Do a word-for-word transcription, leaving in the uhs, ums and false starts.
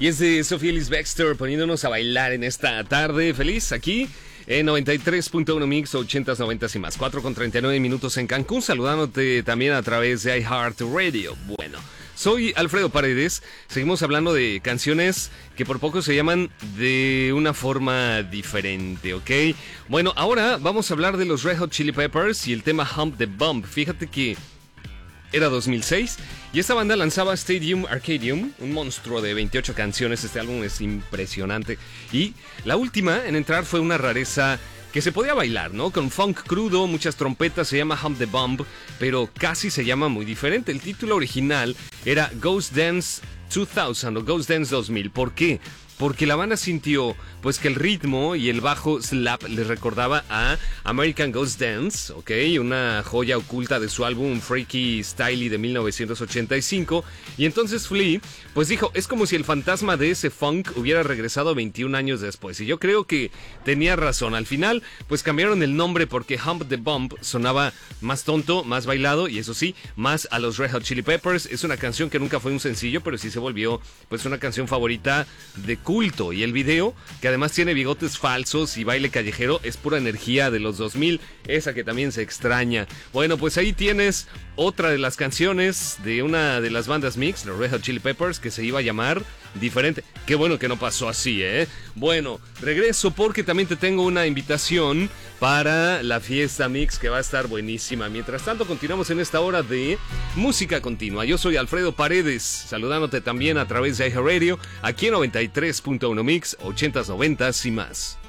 Y es de Sophie Ellis Bextor poniéndonos a bailar en esta tarde feliz aquí en noventa y tres punto uno Mix, ochentas, noventas y más. cuatro con treinta y nueve minutos en Cancún, saludándote también a través de iHeartRadio. Bueno, soy Alfredo Paredes. Seguimos hablando de canciones que por poco se llaman de una forma diferente, ¿ok? Bueno, ahora vamos a hablar de los Red Hot Chili Peppers y el tema Hump the Bump. Fíjate que era dos mil seis y esta banda lanzaba Stadium Arcadium, un monstruo de veintiocho canciones. Este álbum es impresionante. Y la última en entrar fue una rareza que se podía bailar, ¿no? Con funk crudo, muchas trompetas, se llama Hump the Bump, pero casi se llama muy diferente. El título original era Ghost Dance dos mil o Ghost Dance dos mil. ¿Por qué? Porque la banda sintió pues que el ritmo y el bajo slap les recordaba a American Ghost Dance, ¿ok? Una joya oculta de su álbum Freaky Styley de mil novecientos ochenta y cinco. Y entonces Flea pues dijo, es como si el fantasma de ese funk hubiera regresado veintiún años después. Y yo creo que tenía razón. Al final pues cambiaron el nombre porque Hump the Bump sonaba más tonto, más bailado y eso sí, más a los Red Hot Chili Peppers. Es una canción que nunca fue un sencillo, pero sí se volvió pues una canción favorita de culto. Y el video, que además tiene bigotes falsos y baile callejero, es pura energía de los dos mil, esa que también se extraña. Bueno, pues ahí tienes otra de las canciones de una de las bandas mix, los Red Hot Chili Peppers, que se iba a llamar diferente. Qué bueno que no pasó así, ¿eh? Bueno, regreso porque también te tengo una invitación para la fiesta mix que va a estar buenísima. Mientras tanto, continuamos en esta hora de música continua. Yo soy Alfredo Paredes, saludándote también a través de iHeartRadio, aquí en noventa y tres punto uno Mix, ochentas, noventas y más.